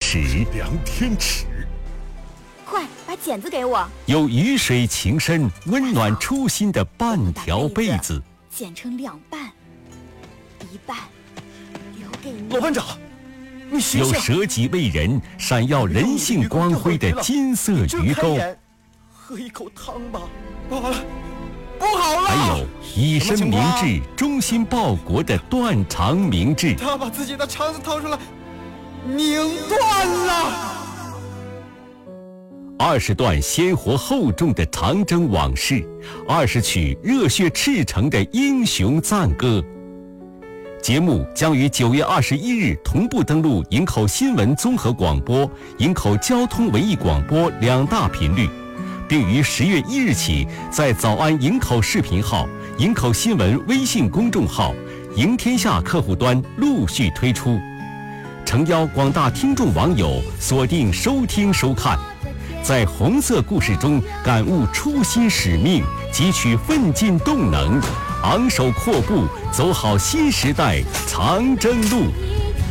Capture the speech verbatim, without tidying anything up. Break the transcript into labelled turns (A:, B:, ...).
A: 尺，
B: 量天尺。
C: 快把剪子给我。
A: 有雨水情深、温暖初心的半条被子，
C: 剪成两半，一半留给你。
B: 老班长，你醒醒！
A: 有舍己为人、闪耀人性光辉的金色鱼钩，
B: 喝一口汤吧。不好了，不好了！
A: 还有以身明志、忠心报国的断肠明志。
B: 他把自己的肠子掏出来，拧断了。
A: 二十段鲜活厚重的长征往事，二十曲热血赤诚的英雄赞歌。节目将于九月二十一日同步登陆营口新闻综合广播、营口交通文艺广播两大频率，并于十月一日起在早安营口视频号、营口新闻微信公众号、营天下客户端陆续推出，诚邀广大听众网友锁定收听收看。在红色故事中感悟初心使命，汲取奋进动能，昂首阔步，走好新时代长征路。